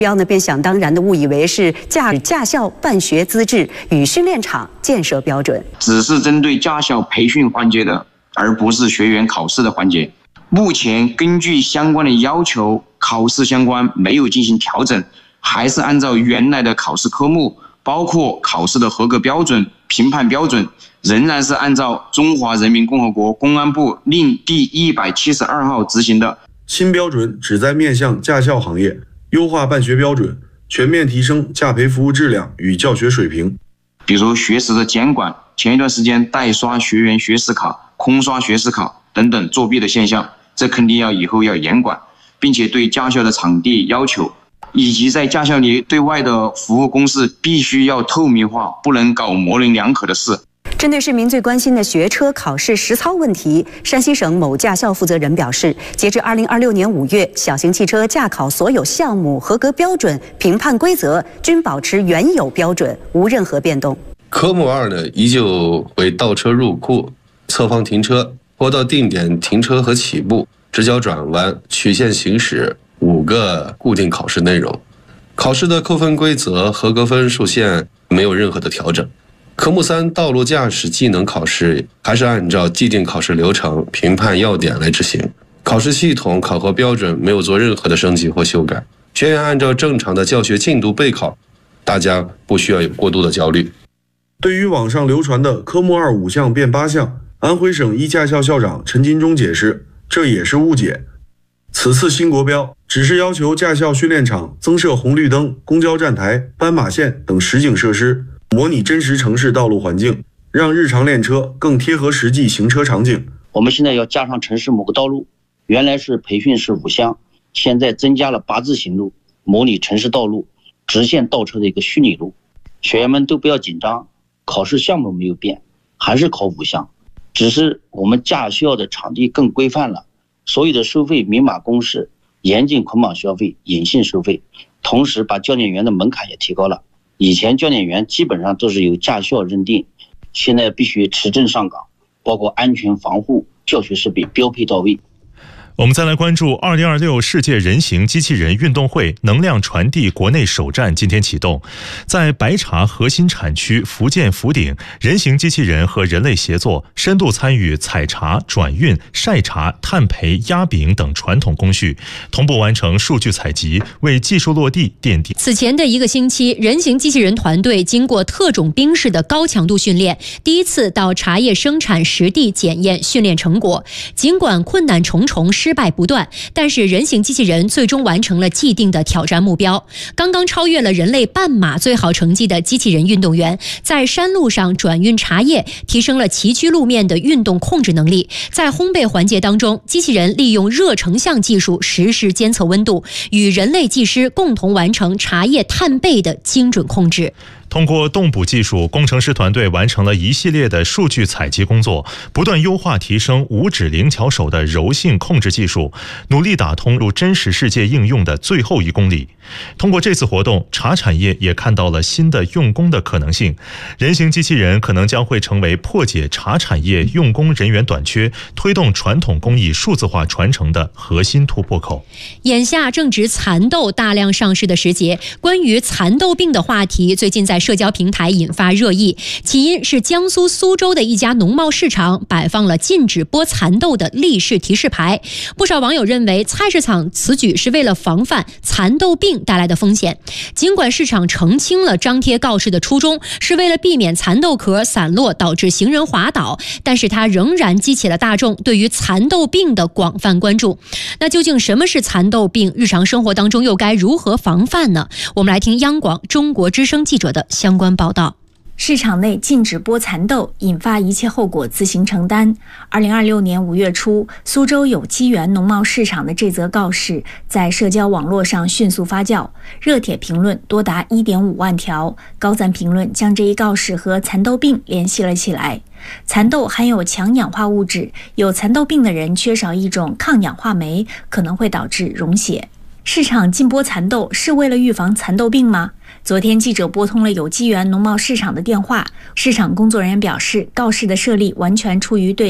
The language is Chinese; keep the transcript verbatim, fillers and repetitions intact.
标呢，便想当然的误以为是驾驾校办学资质与训练场建设标准， 只是针对驾校培训环节的，而不是学员考试的环节。目前根据相关的要求，考试相关没有进行调整，还是按照原来的考试科目，包括考试的合格标准、评判标准，仍然是按照中华人民共和国公安部令第一百七十二号执行的。 新标准旨在面向驾校行业，优化办学标准，全面提升驾培服务质量与教学水平。 比如学时的监管，前一段时间代刷学员学时考、空刷学时考等等作弊的现象，这肯定要以后要严管，并且对驾校的场地要求，以及在驾校里对外的服务公示必须要透明化，不能搞模棱两可的事。 针对市民最关心的学车考试实操问题，山西省某驾校负责人表示，截至二零二六年五月，小型汽车驾考所有项目合格标准、评判规则均保持原有标准，无任何变动。 科目二呢，依旧为倒车入库、侧方停车、坡道定点停车和起步、直角转弯、曲线行驶五个固定考试内容。考试的扣分规则、合格分数线没有任何的调整。科目三道路驾驶技能考试还是按照既定考试流程、评判要点来执行，考试系统、考核标准没有做任何的升级或修改，学员按照正常的教学进度备考，大家不需要有过度的焦虑。 对于网上流传的科目二五项变八项，安徽省一驾校校长陈金忠解释，这也是误解。此次新国标只是要求驾校训练场增设红绿灯、公交站台、斑马线等实景设施，模拟真实城市道路环境，让日常练车更贴合实际行车场景。 我们现在要加上城市某个道路，原来是培训是五项，现在增加了八字形路，模拟城市道路直线倒车的一个虚拟路。学员们都不要紧张，考试项目没有变，还是考五项，只是我们驾校的场地更规范了，所有的收费明码公示，严禁捆绑消费、隐性收费，同时把教练员的门槛也提高了。以前教练员基本上都是由驾校认定，现在必须持证上岗，包括安全防护、教学设备标配到位。 我们再来关注二零二六世界人形机器人运动会能量传递国内首站今天启动，在白茶核心产区福建福鼎，人形机器人和人类协作，深度参与采茶、转运、晒茶、炭焙、压饼等传统工序，同步完成数据采集，为技术落地奠定。 此前的一个星期，人形机器人团队经过特种兵式的高强度训练，第一次到茶叶生产实地检验训练成果。尽管困难重重，失败不断，但是人形机器人最终完成了既定的挑战目标。刚刚超越了人类半马最好成绩的机器人运动员，在山路上转运茶叶，提升了崎岖路面的运动控制能力。在烘焙环节当中，机器人利用热成像技术实时监测温度，与人类技师共同完成茶叶炭焙的精准控制。 通过动捕技术，工程师团队完成了一系列的数据采集工作，不断优化提升五指灵巧手的柔性控制技术，努力打通入真实世界应用的最后一公里。通过这次活动，茶产业也看到了新的用工的可能性，人形机器人可能将会成为破解茶产业用工人员短缺、推动传统工艺数字化传承的核心突破口。 眼下正值蚕豆大量上市的时节，关于蚕豆病的话题最近在社交平台引发热议，起因是江苏苏州的一家农贸市场摆放了禁止剥蚕豆的立式提示牌。不少网友认为菜市场此举是为了防范蚕豆病带来的风险。尽管市场澄清了张贴告示的初衷是为了避免蚕豆壳散落导致行人滑倒，但是它仍然激起了大众对于蚕豆病的广泛关注。那究竟什么是蚕豆病？日常生活当中又该如何防范呢？我们来听央广中国之声记者的相关报道。 市场内禁止剥蚕豆，引发一切后果自行承担。二零二六年五月初，苏州有机园农贸市场的这则告示在社交网络上迅速发酵，热帖评论多达 一点五万条，高赞评论将这一告示和蚕豆病联系了起来。蚕豆含有强氧化物质，有蚕豆病的人缺少一种抗氧化酶，可能会导致溶血。市场禁剥蚕豆是为了预防蚕豆病吗？昨天记者拨通了有机园农贸市场的电话，市场工作人员表示，告示的设立完全出于对